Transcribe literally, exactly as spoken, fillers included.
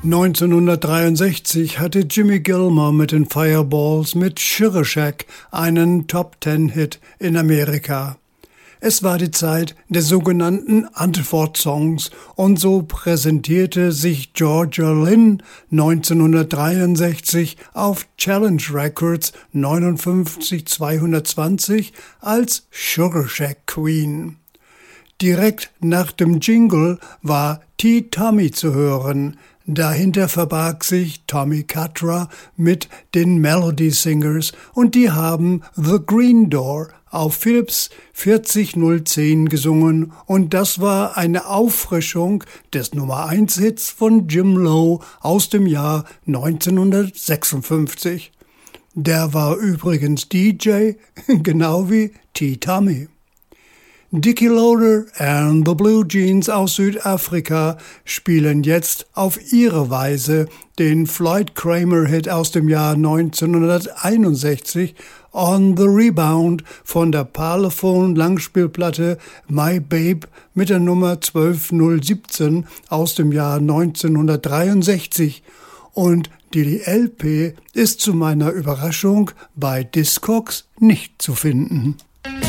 neunzehnhundertdreiundsechzig hatte Jimmy Gilmore mit den Fireballs mit Sugar Shack einen Top-Ten-Hit in Amerika. Es war die Zeit der sogenannten Antwort-Songs und so präsentierte sich Georgia Lynn neunzehnhundertdreiundsechzig auf Challenge Records neunundfünfzig zweihundertzwanzig als Sugar Shack Queen. Direkt nach dem Jingle war T. Tommy zu hören. Dahinter verbarg sich Tommy Catra mit den Melody Singers und die haben The Green Door auf Philips vierzig null zehn gesungen und das war eine Auffrischung des Nummer eins Hits von Jim Lowe aus dem Jahr neunzehnhundertsechsundfünfzig. Der war übrigens D J, genau wie T. Tommy. Dickie Loader and the Blue Jeans aus Südafrika spielen jetzt auf ihre Weise den Floyd Kramer-Hit aus dem Jahr neunzehnhunderteinundsechzig On the Rebound von der Parlophone-Langspielplatte My Babe mit der Nummer zwölf null siebzehn aus dem Jahr neunzehnhundertdreiundsechzig. Und die L P ist zu meiner Überraschung bei Discogs nicht zu finden.